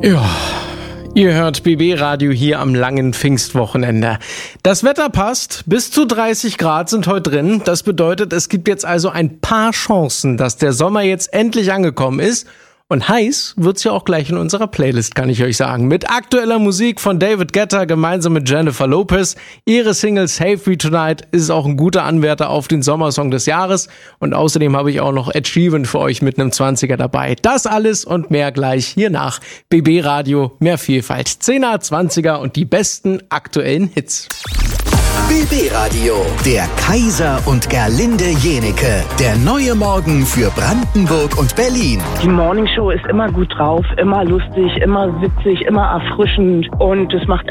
Ja, ihr hört BB Radio hier am langen Pfingstwochenende. Das Wetter passt, bis zu 30 Grad sind heute drin. Das bedeutet, es gibt jetzt also ein paar Chancen, dass der Sommer jetzt endlich angekommen ist. Und heiß wird's ja auch gleich in unserer Playlist, kann ich euch sagen. Mit aktueller Musik von David Guetta gemeinsam mit Jennifer Lopez. Ihre Single Save Me Tonight ist auch ein guter Anwärter auf den Sommersong des Jahres. Und außerdem habe ich auch noch Ed Sheeran für euch mit einem 20er dabei. Das alles und mehr gleich hier nach BB Radio. Mehr Vielfalt. 10er, 20er und die besten aktuellen Hits. BB Radio, der Kaiser und Gerlinde Jenike. Der neue Morgen für Brandenburg und Berlin. Die Morningshow ist immer gut drauf, immer lustig, immer witzig, immer erfrischend und es macht